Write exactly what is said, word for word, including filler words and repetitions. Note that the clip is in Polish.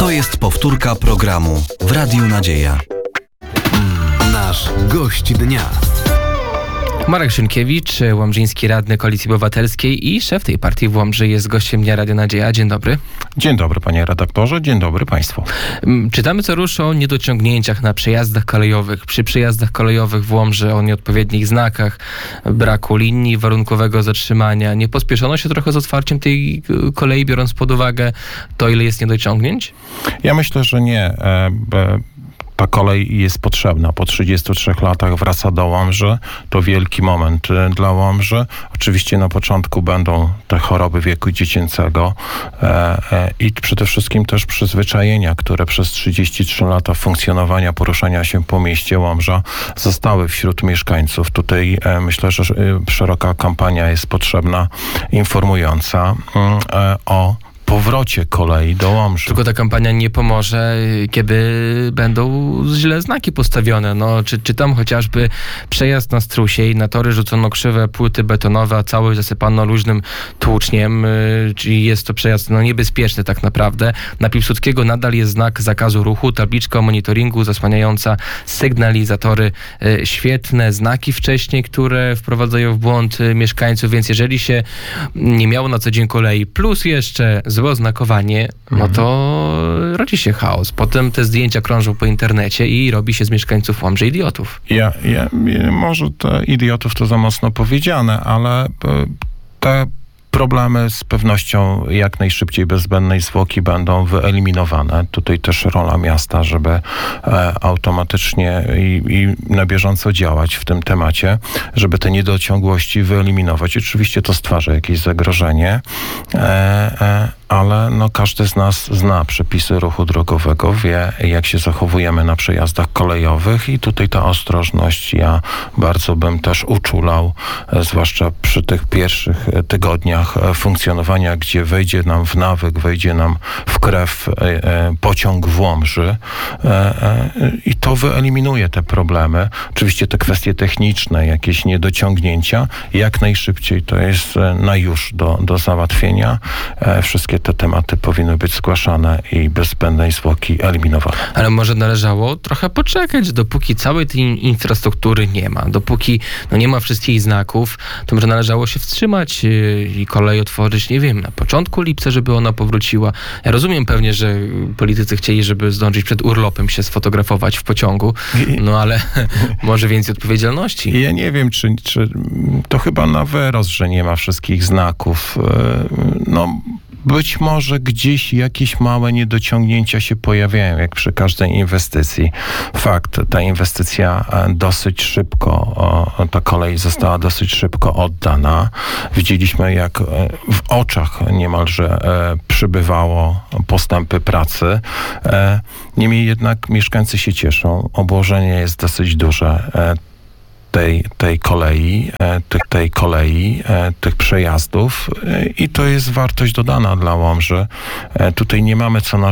To jest powtórka programu w Radiu Nadzieja. Nasz gość dnia. Marek Szynkiewicz, łomżyński radny Koalicji Obywatelskiej i szef tej partii w Łomży jest gościem Dnia Radia Nadzieja. Dzień dobry. Dzień dobry, panie redaktorze, dzień dobry państwu. Czytamy co rusz o niedociągnięciach na przejazdach kolejowych. Przy przejazdach kolejowych w Łomży o nieodpowiednich znakach, braku linii, warunkowego zatrzymania. Nie pospieszono się trochę z otwarciem tej kolei, biorąc pod uwagę to, ile jest niedociągnięć? Ja myślę, że nie. E, b, Ta kolej jest potrzebna. Po trzydziestu trzech latach wraca do Łomży. To wielki moment dla Łomży. Oczywiście na początku będą te choroby wieku dziecięcego e, e, i przede wszystkim też przyzwyczajenia, które przez trzydzieści trzy lata funkcjonowania, poruszania się po mieście Łomża zostały wśród mieszkańców. Tutaj e, myślę, że e, szeroka kampania jest potrzebna, informująca e, o powrocie kolei do Łomży. Tylko ta kampania nie pomoże, kiedy będą źle znaki postawione. No, czy, czy tam chociażby przejazd na Strusiej, na tory rzucono krzywe płyty betonowe, a cały zasypano luźnym tłuczniem, yy, czyli jest to przejazd no, niebezpieczny tak naprawdę. Na Piłsudskiego nadal jest znak zakazu ruchu, tabliczka o monitoringu zasłaniająca sygnalizatory yy, świetne, znaki wcześniej, które wprowadzają w błąd yy, mieszkańców, więc jeżeli się nie miało na co dzień kolei, plus jeszcze złe oznakowanie, no to rodzi się chaos. Potem te zdjęcia krążą po internecie i robi się z mieszkańców Łomży idiotów. Ja, ja, może te idiotów to za mocno powiedziane, ale te problemy z pewnością jak najszybciej bez zbędnej zwłoki będą wyeliminowane. Tutaj też rola miasta, żeby e, automatycznie i, i na bieżąco działać w tym temacie, żeby te niedociągłości wyeliminować. Oczywiście to stwarza jakieś zagrożenie, e, e, ale no, każdy z nas zna przepisy ruchu drogowego, wie jak się zachowujemy na przejazdach kolejowych i tutaj ta ostrożność ja bardzo bym też uczulał, e, zwłaszcza przy tych pierwszych tygodniach funkcjonowania, gdzie wejdzie nam w nawyk, wejdzie nam w krew e, e, pociąg w Łomży e, e, i to wyeliminuje te problemy. Oczywiście te kwestie techniczne, jakieś niedociągnięcia, jak najszybciej to jest na już do, do załatwienia. E, wszystkie te tematy powinny być zgłaszane i bez zbędnej zwłoki eliminowane. Ale może należało trochę poczekać, dopóki całej tej infrastruktury nie ma, dopóki no, nie ma wszystkich znaków, to może należało się wstrzymać yy, i kolej otworzyć, nie wiem, na początku lipca, żeby ona powróciła. Ja rozumiem pewnie, że politycy chcieli, żeby zdążyć przed urlopem się sfotografować w pociągu, no ale może więcej odpowiedzialności. Ja nie wiem, czy, czy to chyba na wyrost, że nie ma wszystkich znaków. No, być może gdzieś jakieś małe niedociągnięcia się pojawiają, jak przy każdej inwestycji. Fakt, ta inwestycja dosyć szybko, o, ta kolej została dosyć szybko oddana. Widzieliśmy, jak w oczach niemalże e, przybywało postępy pracy. E, niemniej jednak mieszkańcy się cieszą. Obłożenie jest dosyć duże. E, Tej, tej kolei, tych, tej kolei, tych przejazdów i to jest wartość dodana dla Łomży. Tutaj nie mamy co